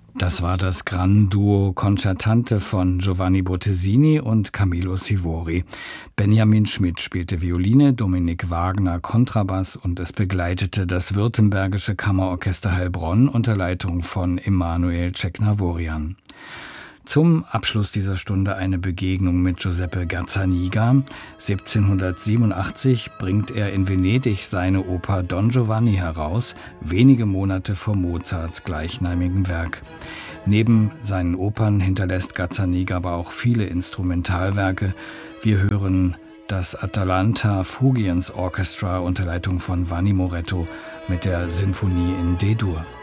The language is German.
Das war das Gran-Duo Concertante von Giovanni Bottesini und Camillo Sivori. Benjamin Schmidt spielte Violine, Dominik Wagner Kontrabass und es begleitete das Württembergische Kammerorchester Heilbronn unter Leitung von Emanuel Ceknavorian. Zum Abschluss dieser Stunde eine Begegnung mit Giuseppe Gazzaniga. 1787 bringt er in Venedig seine Oper Don Giovanni heraus, wenige Monate vor Mozarts gleichnamigem Werk. Neben seinen Opern hinterlässt Gazzaniga aber auch viele Instrumentalwerke. Wir hören das Atalanta Fugiens Orchestra unter Leitung von Vanni Moretto mit der Sinfonie in D-Dur.